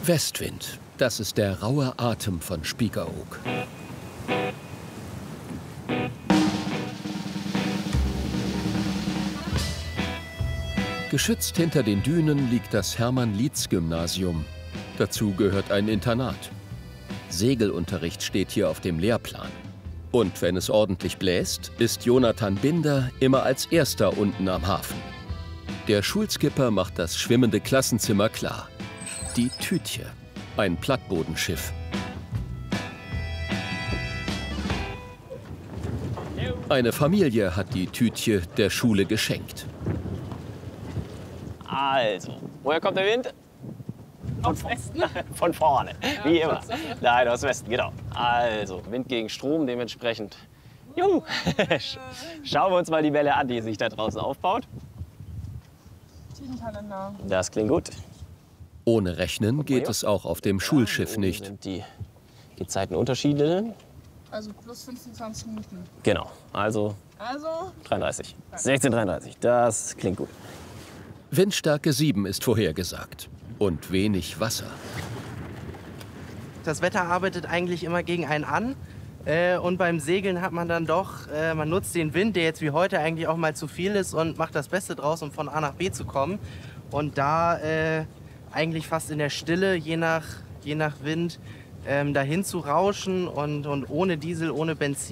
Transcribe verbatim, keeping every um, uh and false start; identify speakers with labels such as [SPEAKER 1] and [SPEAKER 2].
[SPEAKER 1] Westwind, das ist der raue Atem von Spiekeroog. Geschützt hinter den Dünen liegt das Hermann-Lietz-Gymnasium. Dazu gehört ein Internat. Segelunterricht steht hier auf dem Lehrplan. Und wenn es ordentlich bläst, ist Jonathan Binder immer als Erster unten am Hafen. Der Schulskipper macht das schwimmende Klassenzimmer klar. Die Tütje, ein Plattbodenschiff. Eine Familie hat die Tütje der Schule geschenkt.
[SPEAKER 2] Also, woher kommt der Wind? Aus Westen. Von vorne, wie immer. Nein, aus Westen, genau. Also, Wind gegen Strom, dementsprechend. Juhu. Schauen wir uns mal die Welle an, die sich da draußen aufbaut. Das klingt gut.
[SPEAKER 1] Ohne Rechnen geht es auch auf dem Schulschiff nicht.
[SPEAKER 2] Sind die Gezeitenunterschiede?
[SPEAKER 3] Also plus fünfundzwanzig Minuten.
[SPEAKER 2] Genau, also,
[SPEAKER 3] Also
[SPEAKER 2] dreiunddreißig. sechzehn Uhr dreiunddreißig, das klingt gut.
[SPEAKER 1] Windstärke sieben ist vorhergesagt und wenig Wasser.
[SPEAKER 4] Das Wetter arbeitet eigentlich immer gegen einen an. Äh, und beim Segeln hat man dann doch, äh, man nutzt den Wind, der jetzt wie heute eigentlich auch mal zu viel ist, und macht das Beste draus, um von A nach B zu kommen. Und da äh, eigentlich fast in der Stille, je nach, je nach Wind, ähm, dahin zu rauschen und, und ohne Diesel, ohne Benzin.